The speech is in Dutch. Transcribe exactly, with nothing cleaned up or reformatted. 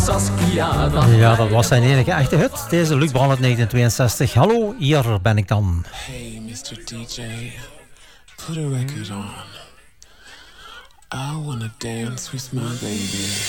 Saskia. Ja, dat was zijn enige echte hit. Deze Luc Brand uit negentien tweeënzestig. Hallo, hier ben ik dan. Hey, mister D J, put a record on. I wanna dance with my baby.